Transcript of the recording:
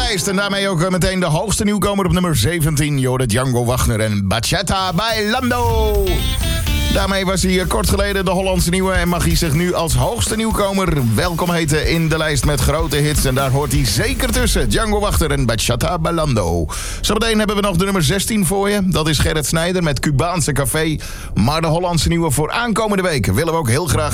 lijst. En daarmee ook meteen de hoogste nieuwkomer op nummer 17. Jorde Django Wagner en Bachata Bailando. Daarmee was hij kort geleden de Hollandse nieuwe en mag hij zich nu als hoogste nieuwkomer welkom heten in de lijst met grote hits. En daar hoort hij zeker tussen. Django Wagner en Bachata Bailando. Zometeen hebben we nog de nummer 16 voor je. Dat is Gerrit Snijder met Cubaanse Café. Maar de Hollandse nieuwe voor aankomende week willen we ook heel graag